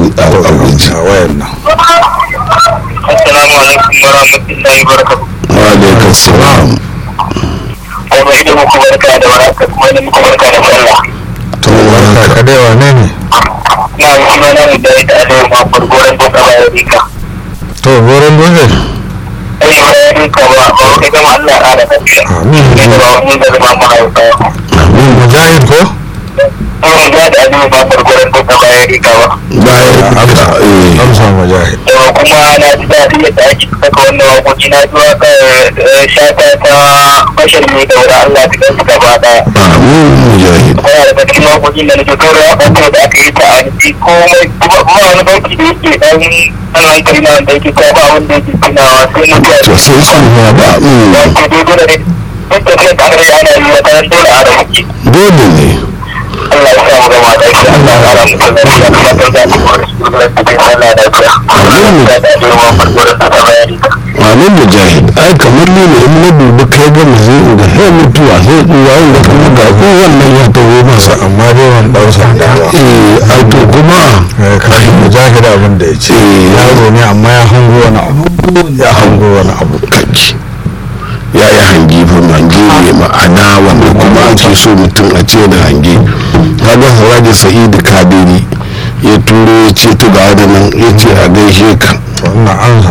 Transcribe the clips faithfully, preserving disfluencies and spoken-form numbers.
a guji a wayan nan. Assalamu alaikum wa rahmatullahi wa barakatuh. wa alaikum salam. Ai mai da muku barka da warhaka kuma da muku barka da sallah. to Barka ka dai wane ne? Na yi suna na da ita da ma gurguran da ka bayar dika. To goron dole. Ai bayar dika ba ba kai gama Allah ya rada lafiya. Amin. Ne da ba mun da zama mu haifa. Mujahid ko? Ai da da ne ba gurguran da ka bayar dika ba. bayan haka eh Amsa Mujahid. To kuma na ji daɗi yadda ake saka wannan waƙoƙi na zuwa ka shata ta bashar mai daura Allah ta kansu gaba ɗaya. amin mujahid Yana da cikin waƙoƙin da nake kawo ya ɓata da aka yi ta a jiki komai kuma kuma wani bauki da yake ɗan ɗan hankali na wanda yake kawo ba wanda yake tunawa sai mutuwa to sai tsufa ba mm, da ke dai dole ne duk da kai tare da ana yi wata dole a rahoki. dole ne Allah ya samu gama da shi Allah ya ƙara mutum da shi kuma ta za ta kore su da ta bai Allah da shi. Amin. Da da girma farko da ta bayani. amin mujahid ai kamar ni ne in na dubi kai ga mu zai ga sai mutuwa sai tsuwa inda kuma ga ko wannan ya tawo masa Amma dai wani ɗau sanda ba. eh ai to kuma Eh, Kashi Mujahid abin da ya ce. Eh, Yaro ne amma ya hango wani abu. Ya hango wani abu. kanki ya yi hangi fa hangi ne ma'ana wanda kuma ake so mutum a ce da hangi kaga haraji sa'idu kadiri ya turo ya ce to ga nan ya ce a gaishe ka To ina amsa.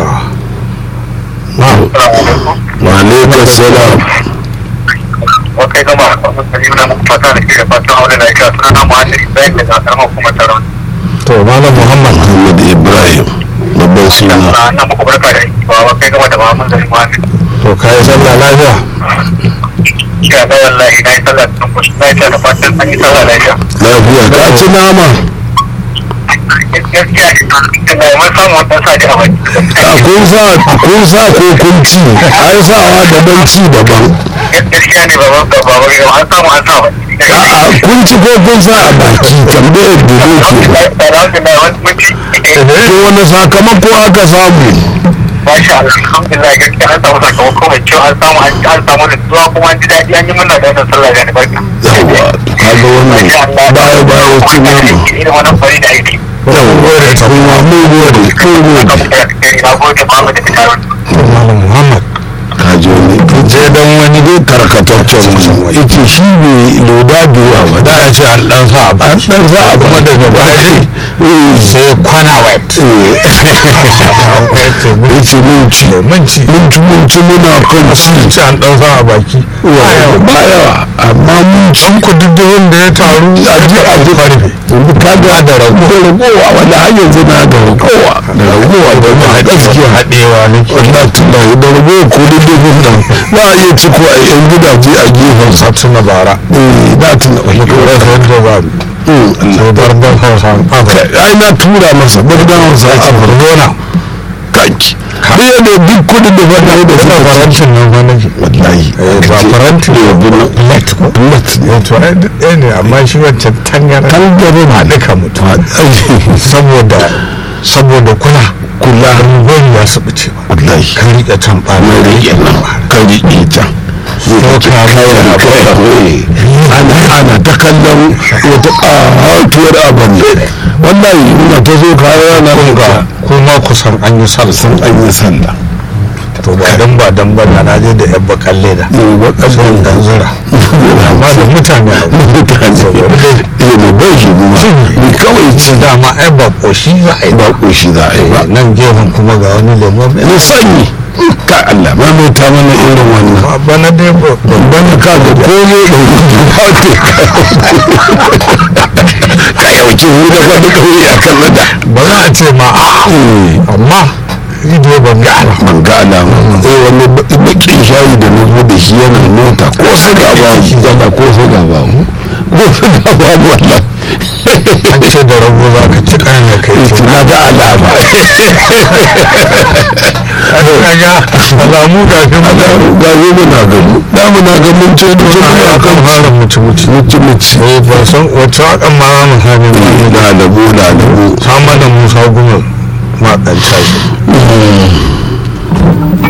wa alaikum salam Wakai gama wani na muku fata da ke da fatan aure da ya suna na muhalli zai da zakarma kuma taron. To Malam Muhammad. Muhammad Ibrahim babban suna Na muku barka da ba wakai gama da mamun da muhalli. To ka yi sallah lafiya? Ya ga wallahi na yi sallah da kusa na yi sallah da fatan an yi sallah lafiya. lafiya ka ci nama Gaskiya da mun samu wata sa da abin. a kun sa kun sa ko kun ci ai sawa daban ci daban Gaskiya ne baban ka baban ka an samu an samu. a kun ci ko kun sa a baki tambayar da ke Da da wani na wani mutu. to wani sakamako aka samu Masha Allah alhamdulillah gaskiya an samu sakamako mai kyau an samu an samu da zuwa kuma an ji daɗi an yi murna da wannan sallah da barka. yawa kaga wannan baya baya ci nama Irin wannan fari da aiki. yawa kuma mun gode mun gode Na gode babu da fita Malam Muhammad. ka ji wani je dan wani dai karkataccen mutum yake shi bai loda biya ba da ya ce an dan sa ba an dan sa kuma daga baya Sai kwana wet. yace mun ci Mun ci. mun ci mun ci muna kan ci Ci an ɗan sa a baki. ba yawa amma mun ci An ku duk da ya taru a ji a ji farfe yanzu ka ga da ragowa wanda har yanzu na da ragowa da ragowa da ma gaskiya haɗewa ne. wannan tunayi da ragowa ko da dubin nan za a iya ci ko a yan gidaje a gefen sa Tuna bara. eh da tuna wani Rasa yadda za mu. Sai barbar Hausa. ai na tura masa bardan hausa a bargona kanki ɗaya ne duk kudin da fada da Ina suka farantin nan ba nake. wallahi Ba farantin da yabu na let ko. let ne Eh, to ai duk ɗaya ne amma shi wancan tangara. tangare Ma duka mutum. Saboda saboda kula. Kula ruwan ya su ɓace ba. wallahi Kan riƙe can na ɓara. rike nan ka rike ta ana ana ta kallon wata ƙatuwar abin wallahi ina ta zo kaya na rinka Kuma kusan an yi sallah. sun an yi sallah To ba dan ba dan ba na je da yan bakan leda. mai Sai waɗannan dan zura. Amma da mutane a mutane ne mai bai shi kuma ni kawai ci ce dama ai ba ƙoshi za a yi ba ƙoshi za a yi ba nan gefen kuma ga wani lemo mai na sanyi ka Allah ma mai ta mana irin wannan bana dai ba bana ka ga kone ka yauki wuri da wani kawai a kan da ba za a ce ma a amma ni dai ban ga ala ban ga alama eh wani bakin shayi da na zo da shi yana mota ko suga ba mu zaba ko suga ba mu ko suga ba mu wallahi an ce da rago za ka ci kayan da kai ce na ga alama kaga alamu ga fi mu ga zo muna gani da muna ga mun ce da a zuwa kan fara mutu mutu mutum mutum eh ba san wacce wakan ma za mu sani ba da labo da labo sama da musa gumar ma ɗan tashi